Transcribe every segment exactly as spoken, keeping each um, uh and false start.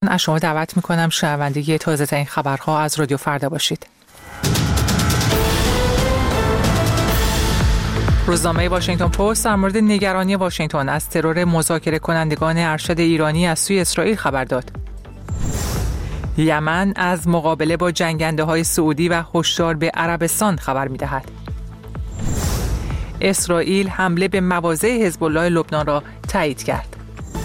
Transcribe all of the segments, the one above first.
از شما دعوت میکنم شنونده تازه ترین خبرها از رادیو فردا باشید. روزنامه واشنگتن پست در مورد نگرانی واشنگتن از ترور مذاکره کنندگان ارشد ایرانی از سوی اسرائیل خبر داد. یمن از مقابله با جنگنده های سعودی و هشدار به عربستان خبر می‌دهد. اسرائیل حمله به مواضع حزب الله لبنان را تایید کرد.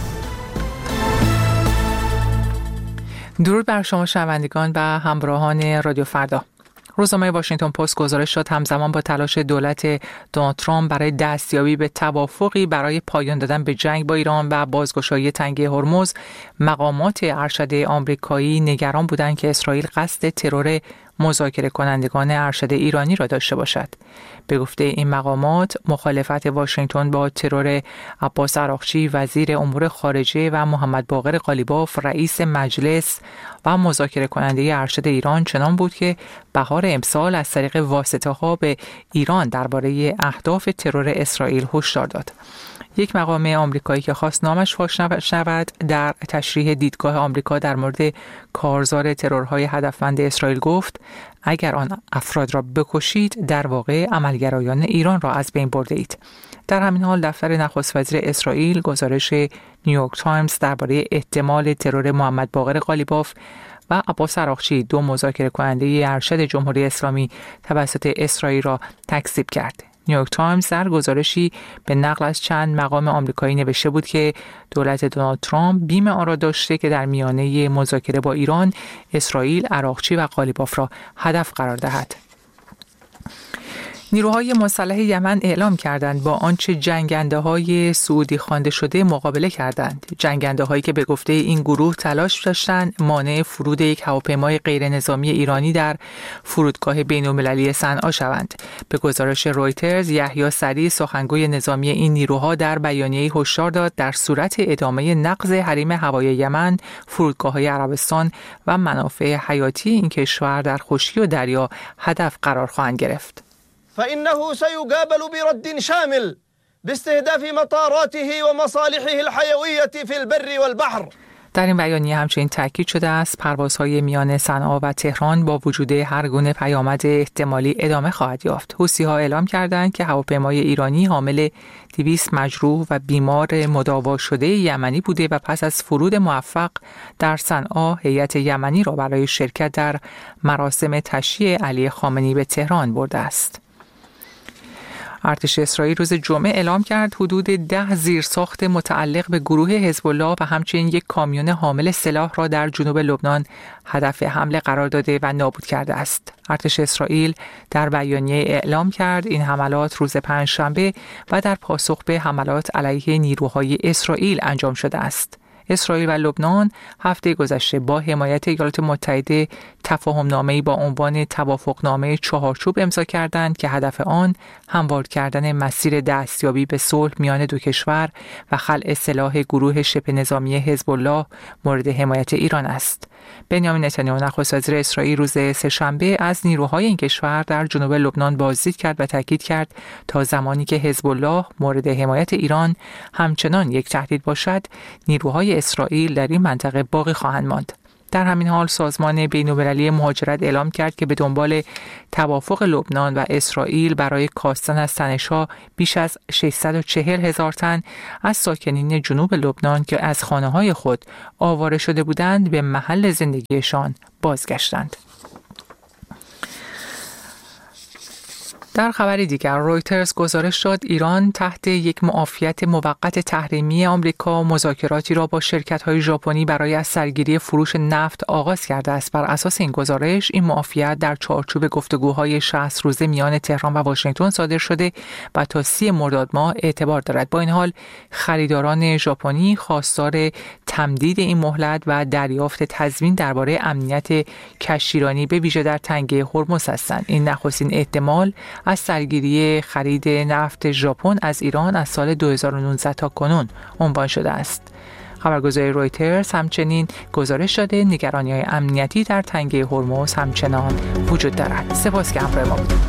درود بر شما شنوندگان و همراهان رادیو فردا. روزنامه واشنگتن پست گزارش داد همزمان با تلاش دولت دونالد ترامپ برای دستیابی به توافقی برای پایان دادن به جنگ با ایران و بازگشایی تنگه هرمز، مقامات ارشد آمریکایی نگران بودند که اسرائیل قصد ترور مذاکره کنندگان ارشد ایرانی را داشته باشد. به گفته این مقامات، مخالفت واشنگتن با ترور عباس عراقچی وزیر امور خارجه و محمد باقر قالیباف رئیس مجلس و مذاکره کننده ارشد ایران چنان بود که بهار امسال از طریق واسطه‌ها به ایران درباره اهداف ترور اسرائیل هشدار داد. یک مقام آمریکایی که خواست نامش فاش شود در تشریح دیدگاه آمریکا در مورد کارزار ترورهای هدفمند اسرائیل گفت: اگر آن افراد را بکشید در واقع عملگرایان ایران را از بین برده اید. در همین حال دفتر نخست وزیر اسرائیل گزارش نیویورک تایمز درباره احتمال ترور محمد باقر قالیباف و عباس عراقچی، دو مذاکره کننده ارشد جمهوری اسلامی، توسط اسرائیل را تکذیب کرد. نیویورک تایمز در گزارشی به نقل از چند مقام آمریکایی نوشته بود که دولت دونالد ترامپ بیم آن را داشته که در میانه مذاکره با ایران، اسرائیل عراقچی و قالیباف را هدف قرار دهد. نیروهای مسلح یمن اعلام کردند با آنچه جنگنده های سعودی خوانده شده مقابله کردند. جنگنده هایی که به گفته این گروه تلاش داشتند مانع فرود یک هواپیمای غیر نظامی ایرانی در فرودگاه بین‌المللی صنعا شوند. به گزارش رویترز، یحیی سریع سخنگوی نظامی این نیروها در بیانیه‌ای هشدار داد در صورت ادامه نقض حریم هوایی یمن، فرودگاه‌های عربستان و منافع حیاتی این کشور در خشکی و دریا هدف قرار خواهند گرفت. فإنه سيقابل برد شامل باستهداف مطاراته ومصالحه الحيوية في البر والبحر. در این بیانیه همچنین تاکید شده است پروازهای میان صنعا و تهران با وجود هر گونه پیامد احتمالی ادامه خواهد یافت. حوثی‌ها اعلام کردند که هواپیمای ایرانی حامل دویست مجروح و بیمار مداوا شده یمنی بوده و پس از فرود موفق در صنعا هیئت یمنی را برای شرکت در مراسم تشییع علی خامنه‌ای به تهران برده است. ارتش اسرائیل روز جمعه اعلام کرد حدود ده زیرساخت متعلق به گروه حزب الله و همچنین یک کامیون حامل سلاح را در جنوب لبنان هدف حمله قرار داده و نابود کرده است. ارتش اسرائیل در بیانیه اعلام کرد این حملات روز پنجشنبه و در پاسخ به حملات علیه نیروهای اسرائیل انجام شده است. اسرائیل و لبنان هفته گذشته با حمایت ایالات متحده تفاهم‌نامه‌ای با عنوان توافقنامه چهارچوب امضا کردند که هدف آن هموار کردن مسیر دستیابی به صلح میان دو کشور و خلع سلاح گروه شبه نظامی حزب الله مورد حمایت ایران است. بنیامین نتانیاهو نخست وزیر اسرائیل روز سه‌شنبه از نیروهای این کشور در جنوب لبنان بازدید کرد و تاکید کرد تا زمانی که حزب الله مورد حمایت ایران همچنان یک تهدید باشد، نیروهای اسرائیل در این منطقه باقی خواهند ماند. در همین حال سازمان بین‌المللی مهاجرت اعلام کرد که به دنبال توافق لبنان و اسرائیل برای کاستن از تنش‌ها بیش از ششصد و چهل هزار تن از ساکنین جنوب لبنان که از خانه‌های خود آواره شده بودند به محل زندگیشان بازگشتند. در خبری دیگر، رویترز گزارش داد ایران تحت یک معافیت موقت تحریمی آمریکا مذاکراتی را با شرکت‌های ژاپنی برای از سرگیری فروش نفت آغاز کرده است. بر اساس این گزارش، این معافیت در چارچوب گفتگوهای شصت روزه میان تهران و واشنگتن صادر شده و تا سی مرداد ماه اعتبار دارد. با این حال، خریداران ژاپنی خواستار تمدید این مهلت و دریافت تضمین درباره امنیت کشتیرانی به ویژه در تنگه هرمز هستند. این نخستین احتمال از سرگیری خرید نفت ژاپن از ایران از سال دو هزار و نوزده تا کنون عنوان شده است. خبرگزاری رویترز همچنین گزارش داده نگرانی‌های امنیتی در تنگه هرمز همچنان وجود دارد. سپاس که همراه ما بودید.